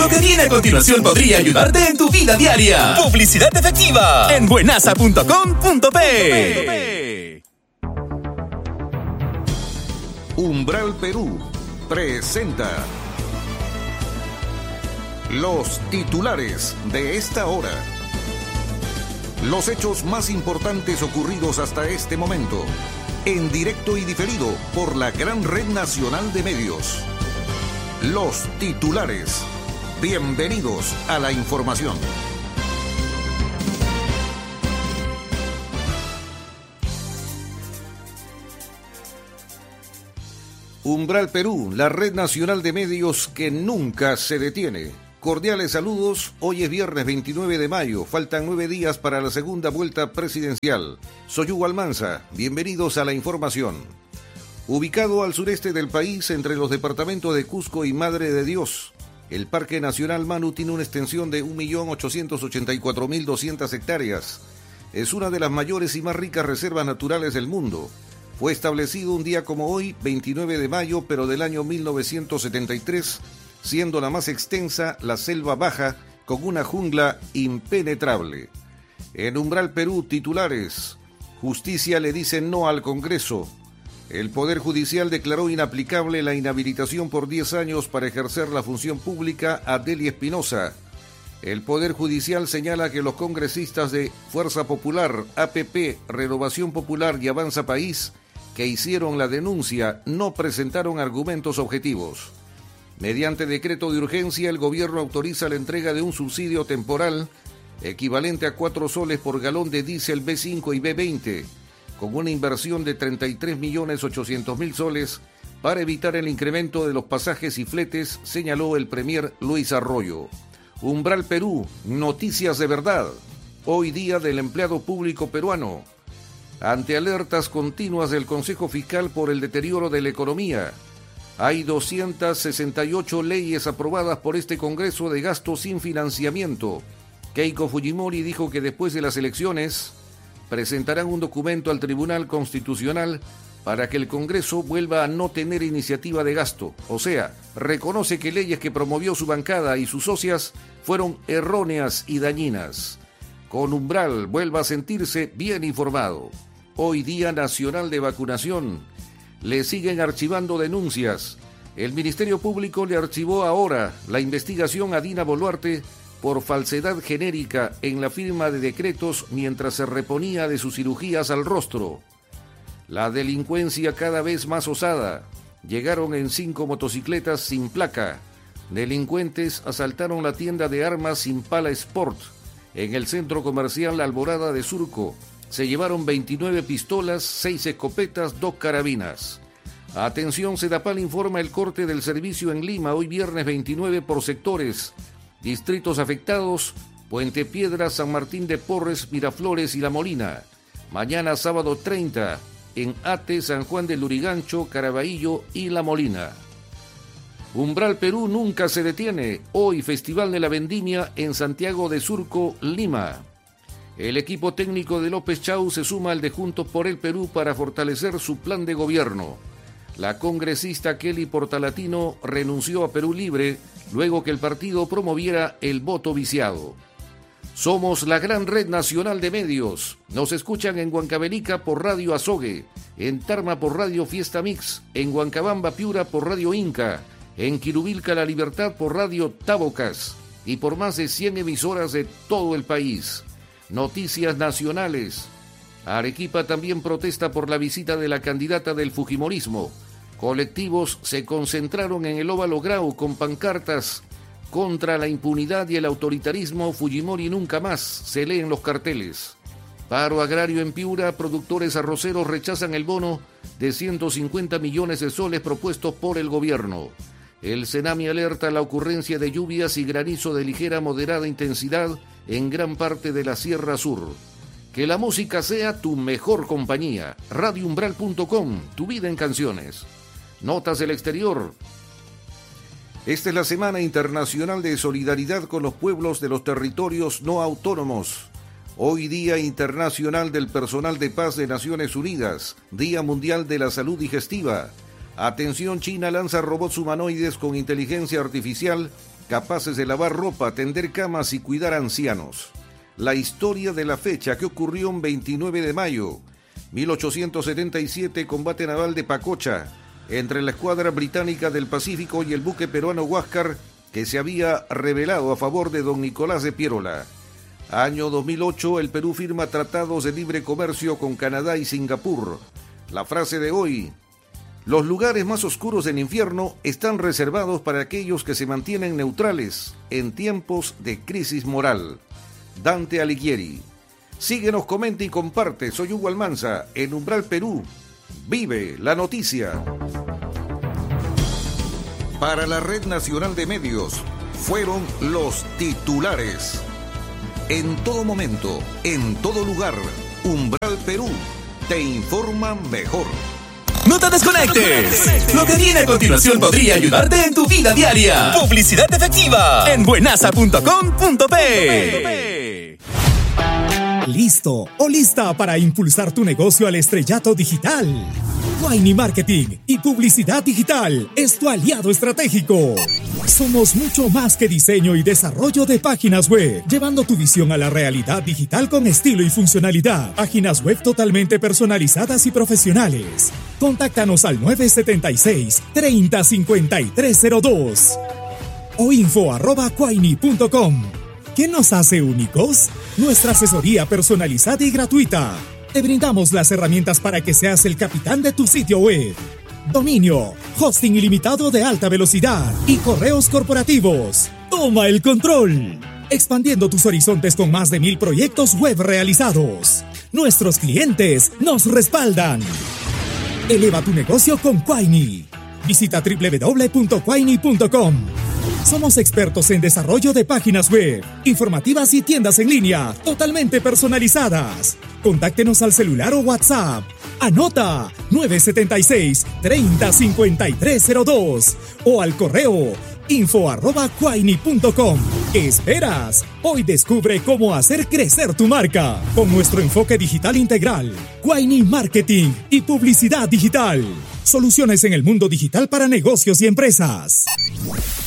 Lo que viene a continuación podría ayudarte en tu vida diaria. Publicidad efectiva en buenasa.com.pe. Umbral Perú presenta los titulares de esta hora. Los hechos más importantes ocurridos hasta este momento, en directo y diferido por la gran red nacional de medios. Los titulares. Bienvenidos a la información. Umbral Perú, la red nacional de medios que nunca se detiene. Cordiales saludos, hoy es viernes 29 de mayo, faltan 9 días para la segunda vuelta presidencial. Soy Hugo Almanza, bienvenidos a la información. Ubicado al sureste del país, entre los departamentos de Cusco y Madre de Dios, el Parque Nacional Manu tiene una extensión de 1.884.200 hectáreas. Es una de las mayores y más ricas reservas naturales del mundo. Fue establecido un día como hoy, 29 de mayo, pero del año 1973, siendo la más extensa la selva baja, con una jungla impenetrable. En Umbral Perú, titulares. Justicia le dice no al Congreso. El Poder Judicial declaró inaplicable la inhabilitación por 10 años para ejercer la función pública a Deli Espinosa. El Poder Judicial señala que los congresistas de Fuerza Popular, APP, Renovación Popular y Avanza País, que hicieron la denuncia, no presentaron argumentos objetivos. Mediante decreto de urgencia, el gobierno autoriza la entrega de un subsidio temporal equivalente a 4 soles por galón de diésel B5 y B20, con una inversión de 33.800.000 soles para evitar el incremento de los pasajes y fletes, señaló el premier Luis Arroyo. Umbral Perú, noticias de verdad. Hoy día del empleado público peruano. Ante alertas continuas del Consejo Fiscal por el deterioro de la economía, hay 268 leyes aprobadas por este Congreso de gasto sin financiamiento. Keiko Fujimori dijo que después de las elecciones presentarán un documento al Tribunal Constitucional para que el Congreso vuelva a no tener iniciativa de gasto. O sea, reconoce que leyes que promovió su bancada y sus socias fueron erróneas y dañinas. Con Umbral vuelva a sentirse bien informado. Hoy Día Nacional de Vacunación. Le siguen archivando denuncias. El Ministerio Público le archivó ahora la investigación a Dina Boluarte por falsedad genérica en la firma de decretos mientras se reponía de sus cirugías al rostro. La delincuencia cada vez más osada. Llegaron en 5 motocicletas sin placa. Delincuentes asaltaron la tienda de armas Impala Sport en el centro comercial La Alborada de Surco. Se llevaron 29 pistolas, 6 escopetas, 2 carabinas. Atención, Sedapal informa el corte del servicio en Lima, hoy viernes 29 por sectores. Distritos afectados, Puente Piedra, San Martín de Porres, Miraflores y La Molina. Mañana sábado 30, en Ate, San Juan del Lurigancho, Caraballo y La Molina. Umbral Perú nunca se detiene. Hoy Festival de la Vendimia en Santiago de Surco, Lima. El equipo técnico de López Chau se suma al de Juntos por el Perú para fortalecer su plan de gobierno. La congresista Kelly Portalatino renunció a Perú Libre luego que el partido promoviera el voto viciado. Somos la gran red nacional de medios. Nos escuchan en Huancavelica por Radio Azogue, en Tarma por Radio Fiesta Mix, en Huancabamba Piura por Radio Inca, en Quirubilca La Libertad por Radio Tabocas y por más de 100 emisoras de todo el país. Noticias nacionales. Arequipa también protesta por la visita de la candidata del fujimorismo. Colectivos se concentraron en el Óvalo Grau con pancartas contra la impunidad y el autoritarismo. Fujimori nunca más, se leen los carteles. Paro agrario en Piura, productores arroceros rechazan el bono de 150 millones de soles propuestos por el gobierno. El Senami alerta la ocurrencia de lluvias y granizo de ligera a moderada intensidad en gran parte de la Sierra Sur. Que la música sea tu mejor compañía. RadioUmbral.com, tu vida en canciones. Notas del exterior. Esta es la Semana Internacional de Solidaridad con los pueblos de los territorios no autónomos. Hoy Día Internacional del Personal de Paz de Naciones Unidas. Día Mundial de la Salud Digestiva. Atención, China lanza robots humanoides con inteligencia artificial capaces de lavar ropa, tender camas y cuidar ancianos. La historia de la fecha que ocurrió un 29 de mayo, 1877, combate naval de Pacocha, entre la escuadra británica del Pacífico y el buque peruano Huáscar, que se había rebelado a favor de don Nicolás de Piérola. Año 2008, el Perú firma tratados de libre comercio con Canadá y Singapur. La frase de hoy: los lugares más oscuros del infierno están reservados para aquellos que se mantienen neutrales en tiempos de crisis moral. Dante Alighieri. Síguenos, comenta y comparte. Soy Hugo Almanza, en Umbral Perú. Vive la noticia. Para la Red Nacional de Medios, fueron los titulares. En todo momento, en todo lugar, Umbral Perú te informa mejor. ¡No te desconectes! Lo que viene a continuación podría ayudarte en tu vida diaria. Publicidad efectiva en buenaza.com.p. ¿Listo o lista para impulsar tu negocio al estrellato digital? Quaini Marketing y Publicidad Digital es tu aliado estratégico. Somos mucho más que diseño y desarrollo de páginas web, llevando tu visión a la realidad digital con estilo y funcionalidad. Páginas web totalmente personalizadas y profesionales. Contáctanos al 976-305302 o info@quaini.com. ¿Qué nos hace únicos? Nuestra asesoría personalizada y gratuita. Te brindamos las herramientas para que seas el capitán de tu sitio web. Dominio, hosting ilimitado de alta velocidad y correos corporativos. Toma el control. Expandiendo tus horizontes con más de 1000 proyectos web realizados. Nuestros clientes nos respaldan. Eleva tu negocio con Quaini. Visita www.quaini.com. Somos expertos en desarrollo de páginas web, informativas y tiendas en línea, totalmente personalizadas. Contáctenos al celular o WhatsApp. Anota 976-305302 o al correo info@quaini.com. ¿Qué esperas? Hoy descubre cómo hacer crecer tu marca con nuestro enfoque digital integral. Quaini Marketing y Publicidad Digital. Soluciones en el mundo digital para negocios y empresas.